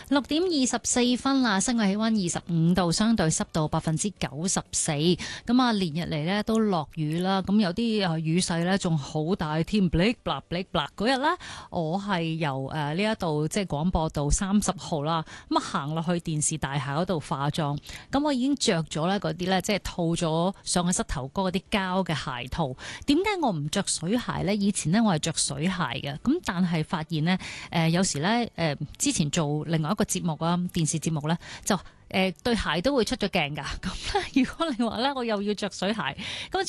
6:24啦，室外氣溫25度，相對濕度94%。咁啊，連日嚟咧都落雨啦，咁有啲雨勢咧仲好大添，blik blik blik blik 嗰日咧，我係由呢一度即係廣播道30號啦，咁啊行落去電視大廈嗰度化妝，咁我已經着咗咧嗰啲咧即係套咗上去膝頭哥嗰啲膠嘅鞋套。點解我唔着水鞋咧？以前咧我係着水鞋嘅，咁但係發現咧有時咧之前做另外一個節目啊，電視節目咧就對鞋都會出咗鏡㗎。咁咧如果你話咧我又要着水鞋，咁